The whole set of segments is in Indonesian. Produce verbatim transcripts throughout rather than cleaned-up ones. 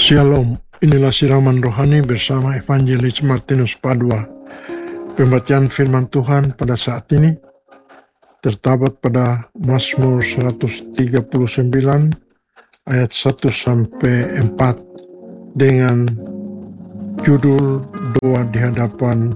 Shalom, inilah siraman rohani bersama Evangelis Martinus Padua. Pembacaan firman Tuhan pada saat ini terdapat pada Mazmur seratus tiga puluh sembilan ayat satu sampai empat dengan judul Doa di hadapan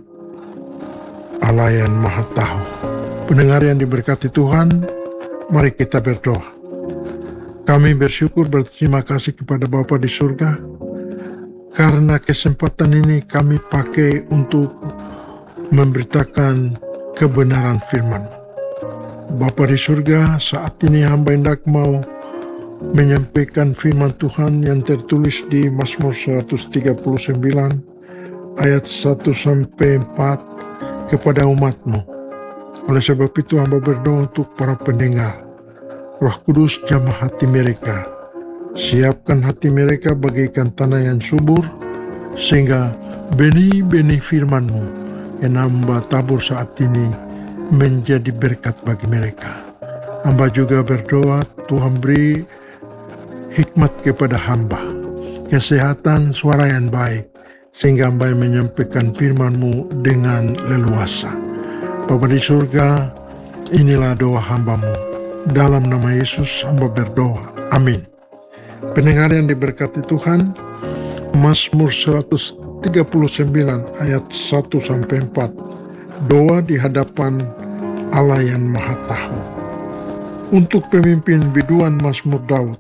Allah yang Maha Tahu. Pendengar yang diberkati Tuhan, mari kita berdoa. Kami bersyukur berterima kasih kepada Bapa di surga karena kesempatan ini kami pakai untuk memberitakan kebenaran firman. Bapa di surga, saat ini hamba hendak mau menyampaikan firman Tuhan yang tertulis di Mazmur seratus tiga puluh sembilan ayat satu sampai empat kepada umat-Mu. Oleh sebab itu hamba berdoa untuk para pendengar. Roh Kudus jamah hati mereka, siapkan hati mereka bagaikan tanah yang subur, sehingga benih-benih firman-Mu yang hamba tabur saat ini menjadi berkat bagi mereka. Hamba juga berdoa Tuhan beri hikmat kepada hamba, kesehatan suara yang baik, sehingga hamba menyampaikan firman-Mu dengan leluasa. Bapa di surga, inilah doa hamba-Mu. Dalam nama Yesus hamba berdoa. Amin. Pendengar yang diberkati Tuhan, Mazmur seratus tiga puluh sembilan ayat satu sampai empat. Doa di hadapan Allah yang Maha Tahu. Untuk pemimpin biduan Mazmur Daud.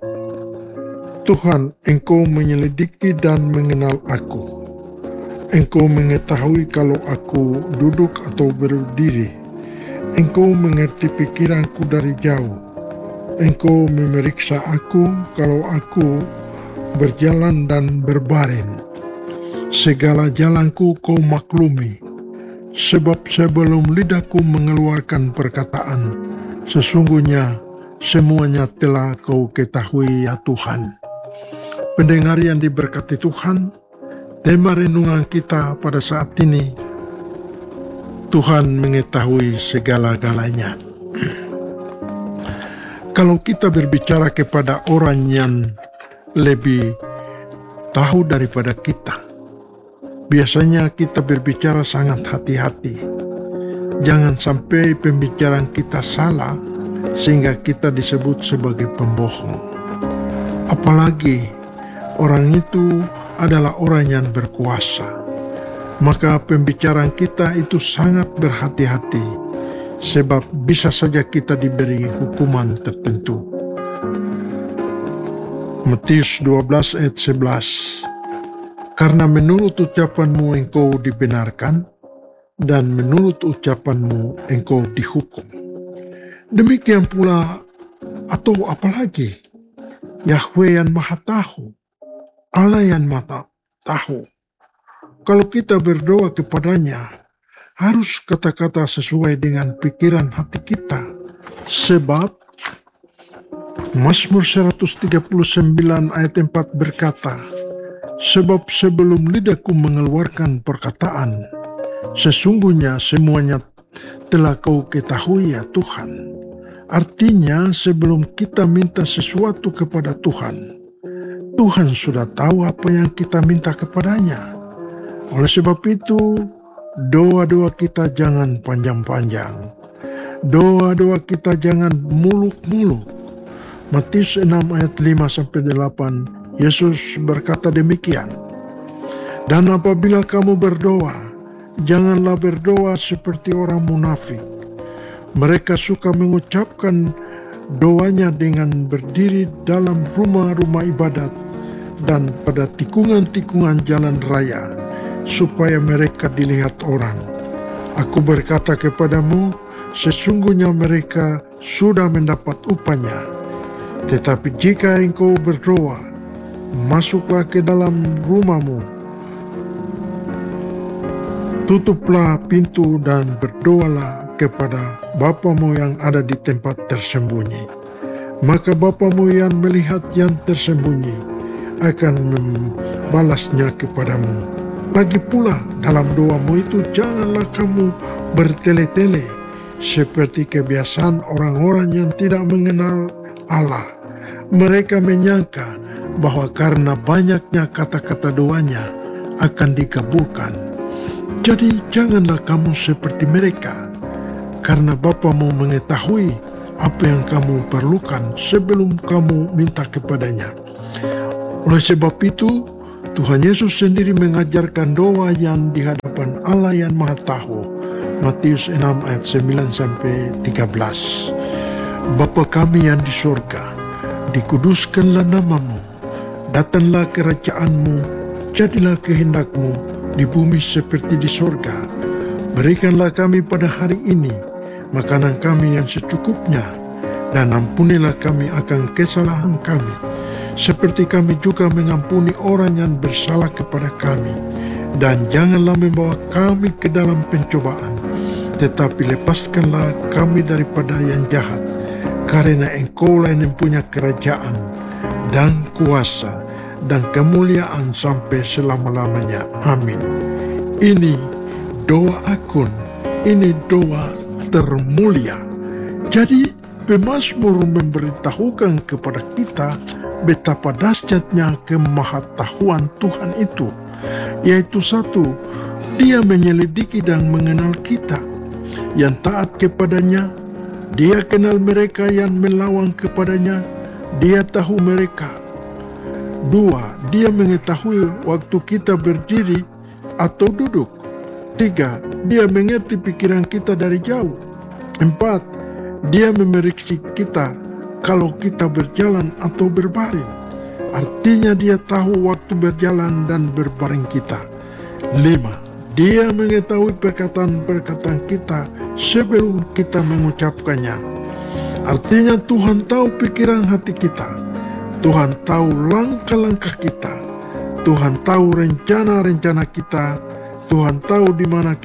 Tuhan, Engkau menyelidiki dan mengenal aku. Engkau mengetahui kalau aku duduk atau berdiri. Engkau mengerti pikiranku dari jauh. Engkau memeriksa aku kalau aku berjalan dan berbaring. Segala jalanku Kau maklumi. Sebab sebelum lidahku mengeluarkan perkataan, sesungguhnya semuanya telah Kau ketahui ya Tuhan. Pendengar yang diberkati Tuhan, tema renungan kita pada saat ini, Tuhan mengetahui segala-galanya. Kalau kita berbicara kepada orang yang lebih tahu daripada kita, biasanya kita berbicara sangat hati-hati. Jangan sampai pembicaraan kita salah sehingga kita disebut sebagai pembohong. Apalagi orang itu adalah orang yang berkuasa. Maka pembicaraan kita itu sangat berhati-hati, sebab bisa saja kita diberi hukuman tertentu. Matius dua belas ayat sebelas. Karena menurut ucapanmu engkau dibenarkan, dan menurut ucapanmu engkau dihukum. Demikian pula, atau apalagi, Yahweh yang Maha Tahu, Allah yang Maha Tahu. Kalau kita berdoa kepadanya, harus kata-kata sesuai dengan pikiran hati kita. Sebab Mazmur seratus tiga puluh sembilan ayat empat berkata, sebab sebelum lidahku mengeluarkan perkataan, sesungguhnya semuanya telah Kau ketahui ya Tuhan. Artinya sebelum kita minta sesuatu kepada Tuhan, Tuhan sudah tahu apa yang kita minta kepadanya. Oleh sebab itu, doa-doa kita jangan panjang-panjang. Doa-doa kita jangan muluk-muluk. Matius enam ayat lima sampai delapan, Yesus berkata demikian. Dan apabila kamu berdoa, janganlah berdoa seperti orang munafik. Mereka suka mengucapkan doanya dengan berdiri dalam rumah-rumah ibadat dan pada tikungan-tikungan jalan raya, supaya mereka dilihat orang. Aku berkata kepadamu, sesungguhnya mereka sudah mendapat upahnya. Tetapi jika engkau berdoa, masuklah ke dalam rumahmu, tutuplah pintu dan berdoalah kepada Bapamu yang ada di tempat tersembunyi. Maka Bapamu yang melihat yang tersembunyi akan membalasnya kepadamu. Lagi pula dalam doamu itu janganlah kamu bertele-tele seperti kebiasaan orang-orang yang tidak mengenal Allah. Mereka menyangka bahwa karena banyaknya kata-kata doanya akan dikabulkan. Jadi janganlah kamu seperti mereka, karena Bapa mau mengetahui apa yang kamu perlukan sebelum kamu minta kepadanya. Oleh sebab itu, Tuhan Yesus sendiri mengajarkan doa yang di hadapan Allah yang Maha Tahu. Matius enam ayat sembilan sampai tiga belas. Bapa kami yang di sorga, dikuduskanlah namamu, datanglah kerajaanmu, jadilah kehendakmu di bumi seperti di sorga. Berikanlah kami pada hari ini makanan kami yang secukupnya, dan ampunilah kami akan kesalahan kami, seperti kami juga mengampuni orang yang bersalah kepada kami. Dan janganlah membawa kami ke dalam pencobaan, tetapi lepaskanlah kami daripada yang jahat, karena Engkaulah yang punya kerajaan dan kuasa dan kemuliaan sampai selama-lamanya. Amin. Ini doa akun, ini doa termulia. Jadi pemazmur memberitahukan kepada kita betapa dahsyatnya kemahatauan Tuhan itu, yaitu satu, Dia menyelidiki dan mengenal kita yang taat kepadanya. Dia kenal mereka yang melawan kepadanya, Dia tahu mereka. Dua, Dia mengetahui waktu kita berdiri atau duduk. Tiga, Dia mengerti pikiran kita dari jauh. Empat, Dia memeriksa kita kalau kita berjalan atau berbaring. Artinya Dia tahu waktu berjalan dan berbaring kita. Lima, Dia mengetahui perkataan-perkataan kita sebelum kita mengucapkannya. Artinya Tuhan tahu pikiran hati kita. Tuhan tahu langkah-langkah kita. Tuhan tahu rencana-rencana kita. Tuhan tahu di mana